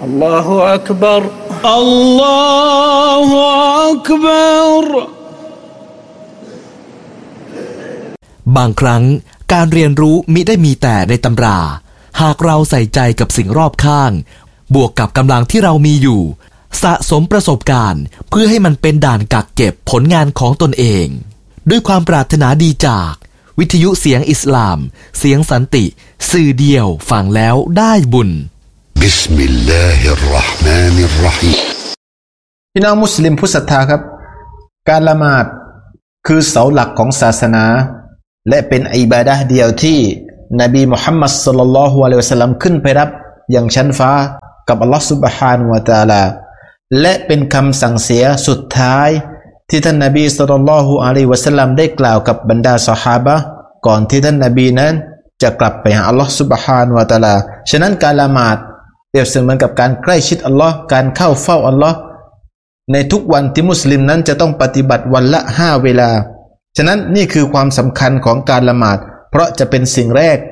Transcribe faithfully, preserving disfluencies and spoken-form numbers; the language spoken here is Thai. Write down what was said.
อัลลอฮุอักบัรอัลลอฮุอักบัรบางครั้งการเรียนรู้มิได้มีแต่ในตำราหากเราใส่ใจกับสิ่งรอบข้างบวกกับกำลังที่เรามีอยู่สะสมประสบการณ์เพื่อให้มันเป็นด่านกักเก็บผลงานของตนเองด้วยความปรารถนาดีจากวิทยุเสียงอิสลามเสียงสันติสื่อเดียวฟังแล้วได้บุญบิสมิลลาฮิรเราะห์มานิรเราะฮีมพี่น้องมุสลิมผู้ศรัทธาครับการละหมาดคือเสาหลักของศาสนาและเป็นอิบาดะห์เดียวที่นบีมุฮัมมัดศ็อลลัลลอฮุอะลัยฮิวะซัลลัมขึ้นไปรับอย่างชั้นฟ้ากับอัลลอฮฺซุบฮานะฮูวะตะอาลาและเป็นคำสั่งเสียสุดท้ายที่ท่านนบีศ็อลลัลลอฮุอะลัยฮิวะซัลลัมได้กล่าวกับบรรดาซอฮาบะห์ก่อนที่ท่านนบีนั้นจะกลับไปหาอัลลอฮฺซุบฮานะฮูวะตะอาลาฉะนั้นการละหมาดเปรียบเสมือนกับการใกล้ชิดอัลลอฮ์การเข้าเฝ้าอัลลอฮ์ในทุกวันที่มุสลิมนั้นจะต้องปฏิบัติวันละห้าเวลาฉะนั้นนี่คือความสำคัญของการละหมาดเพราะจะเป็นสิ่งแรก